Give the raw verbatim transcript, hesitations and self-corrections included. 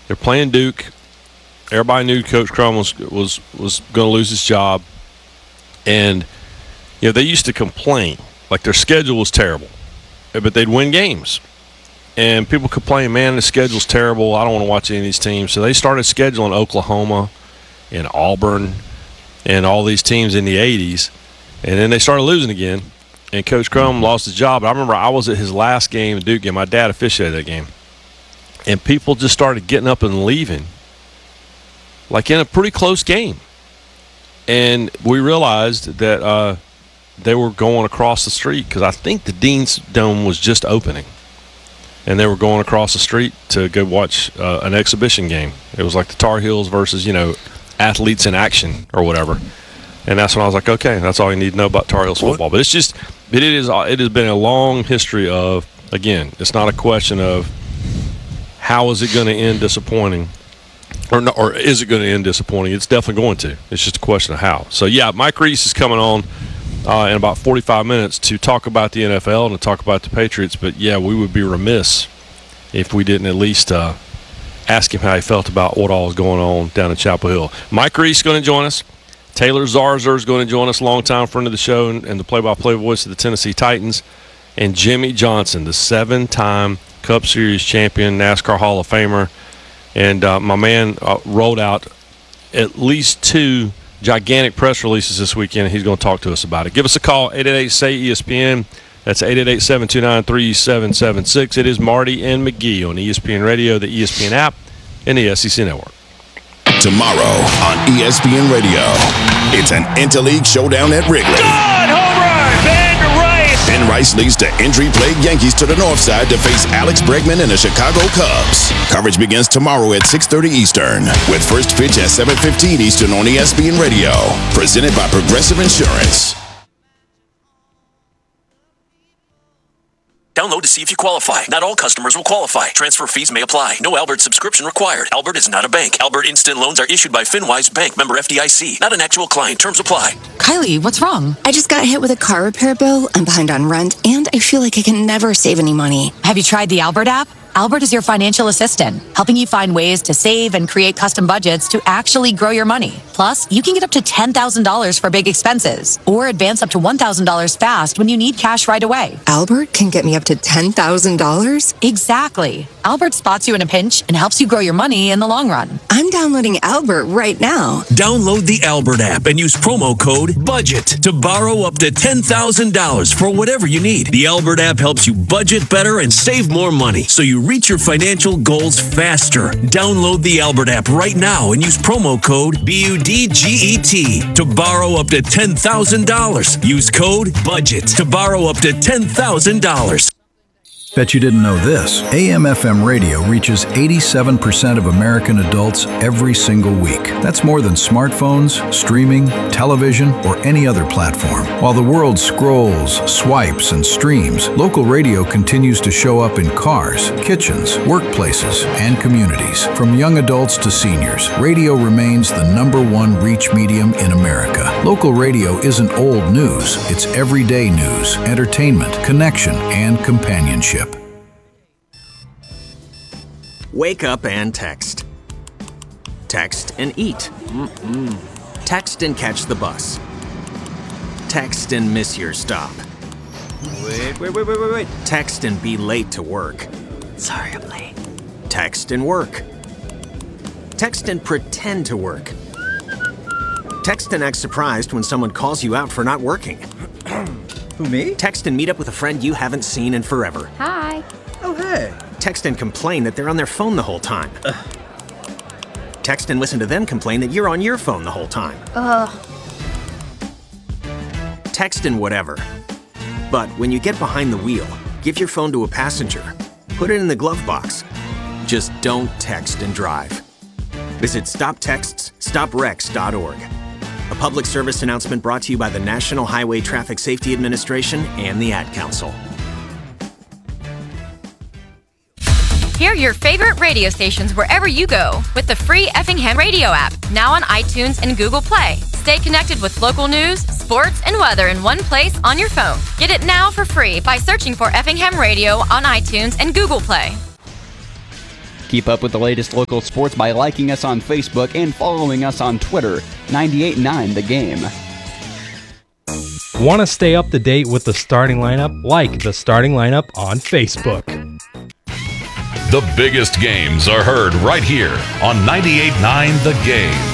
They're playing Duke. Everybody knew Coach Crum was was, was going to lose his job. And, you know, they used to complain. Like, their schedule was terrible. But they'd win games. And people complain, man, the schedule's terrible. I don't want to watch any of these teams. So they started scheduling Oklahoma and Auburn and all these teams in the eighties. And then they started losing again. And Coach Crum lost his job. I remember I was at his last game, the Duke game. My dad officiated that game. And people just started getting up and leaving, like in a pretty close game. And we realized that uh, they were going across the street because I think the Dean's Dome was just opening. And they were going across the street to go watch uh, an exhibition game. It was like the Tar Heels versus, you know, athletes in action or whatever. And that's when I was like, okay, that's all you need to know about Tar Heels football. But it's just, it is, it has been a long history of, again, it's not a question of how is it going to end disappointing, or not, or is it going to end disappointing? It's definitely going to. It's just a question of how. So, yeah, Mike Reese is coming on uh, in about forty-five minutes to talk about the N F L and to talk about the Patriots. But, yeah, we would be remiss if we didn't at least uh, ask him how he felt about what all is going on down in Chapel Hill. Mike Reese is going to join us. Taylor Zarzour is going to join us, longtime friend of the show and, and the play-by-play voice of the Tennessee Titans. And Jimmy Johnson, the seven-time Cup Series champion, NASCAR Hall of Famer. And uh, my man uh, rolled out at least two gigantic press releases this weekend, and he's going to talk to us about it. Give us a call, eight eight eight, S A Y, E S P N. That's eight eight eight, seven two nine, three seven seven six. It is Marty and McGee on E S P N Radio, the E S P N app, and the S E C Network. Tomorrow on E S P N Radio, it's an Interleague showdown at Wrigley. Good home run, Ben Rice. Ben Rice leads the injury-plagued Yankees to the north side to face Alex Bregman and the Chicago Cubs. Coverage begins tomorrow at six thirty Eastern, with first pitch at seven fifteen Eastern on E S P N Radio. Presented by Progressive Insurance. Download to see if you qualify. Not all customers will qualify. Transfer fees may apply. No Albert subscription required. Albert is not a bank. Albert Instant Loans are issued by FinWise Bank, member F D I C. Not an actual client. Terms apply. Kylie, what's wrong? I just got hit with a car repair bill. I'm behind on rent, and I feel like I can never save any money. Have you tried the Albert app? Albert is your financial assistant, helping you find ways to save and create custom budgets to actually grow your money. Plus, you can get up to ten thousand dollars for big expenses, or advance up to one thousand dollars fast when you need cash right away. Albert can get me up to ten thousand dollars? Exactly. Albert spots you in a pinch and helps you grow your money in the long run. I'm downloading Albert right now. Download the Albert app and use promo code BUDGET to borrow up to ten thousand dollars for whatever you need. The Albert app helps you budget better and save more money, so you reach your financial goals faster. Download the Albert app right now and use promo code B U D G E T to borrow up to ten thousand dollars. Use code BUDGET to borrow up to ten thousand dollars. Bet you didn't know this. A M F M radio reaches eighty-seven percent of American adults every single week. That's more than smartphones, streaming, television, or any other platform. While the world scrolls, swipes, and streams, local radio continues to show up in cars, kitchens, workplaces, and communities. From young adults to seniors, radio remains the number one reach medium in America. Local radio isn't old news. It's everyday news, entertainment, connection, and companionship. Wake up and text. Text and eat. Mm-mm. Text and catch the bus. Text and miss your stop. Wait, wait, wait, wait, wait, wait. Text and be late to work. Sorry, I'm late. Text and work. Text and pretend to work. Text and act surprised when someone calls you out for not working. Who, me? Text and meet up with a friend you haven't seen in forever. Hi. Oh, hey. Text and complain that they're on their phone the whole time. Ugh. Text and listen to them complain that you're on your phone the whole time. Ugh. Text and whatever. But when you get behind the wheel, give your phone to a passenger. Put it in the glove box. Just don't text and drive. Visit stop texts stop wrecks dot org. A public service announcement brought to you by the National Highway Traffic Safety Administration and the Ad Council. Hear your favorite radio stations wherever you go with the free Effingham Radio app, now on iTunes and Google Play. Stay connected with local news, sports, and weather in one place on your phone. Get it now for free by searching for Effingham Radio on iTunes and Google Play. Keep up with the latest local sports by liking us on Facebook and following us on Twitter. ninety-eight point nine The Game. Want to stay up to date with the starting lineup? Like the starting lineup on Facebook. The biggest games are heard right here on ninety-eight point nine The Game.